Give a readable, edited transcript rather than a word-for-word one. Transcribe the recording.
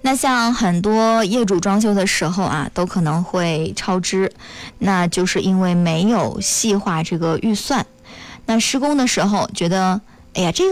那像很多业主装修的时候啊，都可能会超支，那就是因为没有细化这个预算。那施工的时候觉得，哎呀，这个